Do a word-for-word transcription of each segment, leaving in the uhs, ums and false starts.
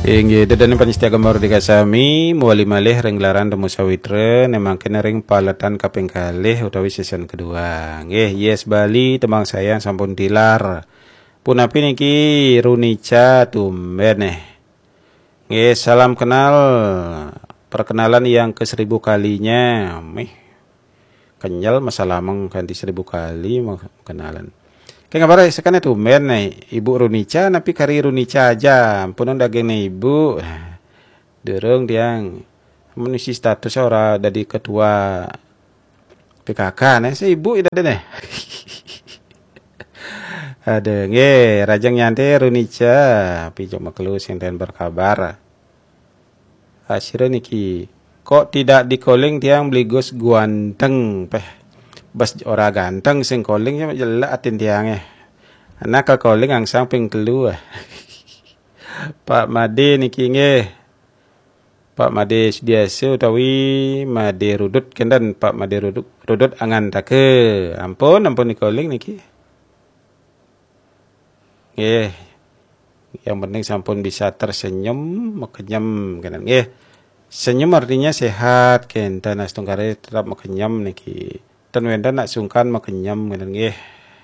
Inggih dadane panitia gambar dikasami muali malih ring gelaran temu sawitra nemangkene ring palatan kaping kalih utawi season kedua. Nggih, yes Bali temang sayang sampun tilar. Punapi niki Runica tumben eh. Nggih, salam kenal. Perkenalan yang ke seribu kalinya. Mih. Kenyal masalah meng ganti seribu kali mau kenalan. Kayak ngabar sekarang itu men nih Ibu Runica tapi kari Runica aja punon daging nih Ibu dereng tiang menusi status ora dari ketua P K K nih si Ibu itu deh ada nge rajang nyante Runica pijak maklu senten berkabar akhirnya niki kok tidak di calling tiang beligos guanteng peh bas ora ganteng sing calling ya jelek atin tiangnya anak ka calling ang samping keluar Pak Made niki nge Pak Made Sudiaso utawi Made Rudut kendan Pak Made Rudut Rudut angan take ampun ampun ni calling niki nge yang penting sampun bisa tersenyum makenyam kenan nge senyum artinya sehat kendan astung kare tetap makenyam niki dan wenda nak sungkan makenyam kenan nggih.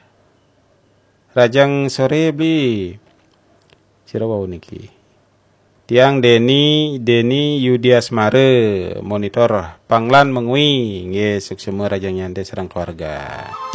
Rajang sore beli sirawau niki. Tiang Deni Deni Yudiasmare monitor Panglan mengui nggih suksema rajang nyante serang keluarga.